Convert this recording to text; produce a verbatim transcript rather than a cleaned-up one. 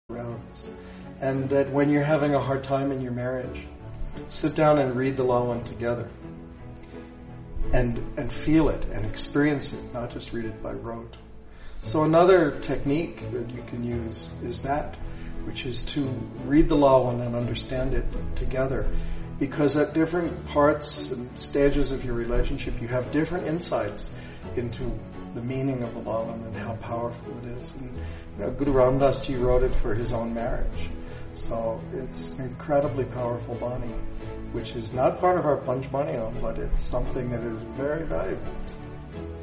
rounds. And that when you're having a hard time in your marriage, sit down and read the Lawan together. And and feel it and experience it, not just read it by rote. So another technique that you can use is that, which is to read the Lawan and understand it together. Because at different parts and stages of your relationship, you have different insights into the meaning of the Lawan and how powerful it is. And you know, Guru Ram Das Ji wrote it for his own marriage. So it's an incredibly powerful Bani, which is not part of our Panch Baniyam, but it's something that is very valuable.